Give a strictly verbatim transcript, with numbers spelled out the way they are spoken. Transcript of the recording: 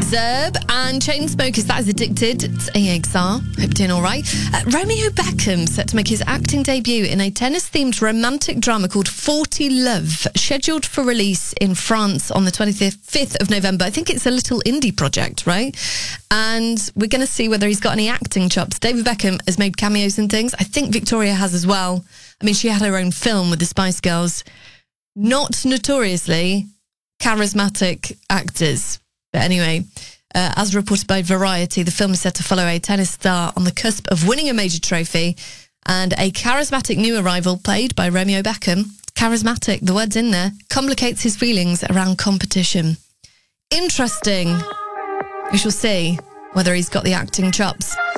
Zerb and Chainsmokers, that is Addicted. It's A X R. Hope you're doing all right. Uh, Romeo Beckham set to make his acting debut in a tennis-themed romantic drama called forty Love, scheduled for release in France on the twenty-fifth of November. I think it's a little indie project, right? And we're going to see whether he's got any acting chops. David Beckham has made cameos and things. I think Victoria has as well. I mean, she had her own film with the Spice Girls. Not notoriously charismatic actors. But anyway, uh, as reported by Variety, the film is set to follow a tennis star on the cusp of winning a major trophy and a charismatic new arrival played by Romeo Beckham. Charismatic, the word's in there, complicates his feelings around competition. Interesting. We shall see whether he's got the acting chops.